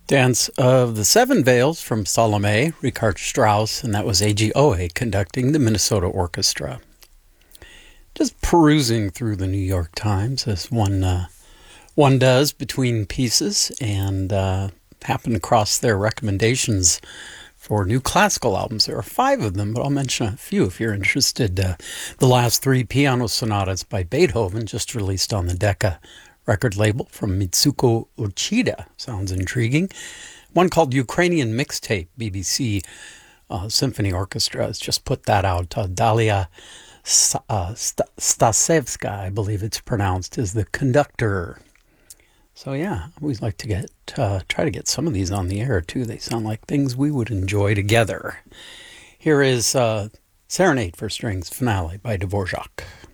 Dance of the Seven Veils from Salome, Richard Strauss, and that was A.G. Ohe conducting the Minnesota Orchestra. Just perusing through the New York Times as one does between pieces, and happened across their recommendations for new classical albums. There are 5 of them, but I'll mention a few if you're interested. The last 3 piano sonatas by Beethoven, just released on the Decca record label from Mitsuko Uchida. Sounds intriguing. One called Ukrainian Mixtape. BBC Symphony Orchestra has just put that out. Dalia Stasevska, I believe it's pronounced, is the conductor. So yeah, I always like to try to get some of these on the air too. They sound like things we would enjoy together. Here is Serenade for Strings Finale by Dvorak.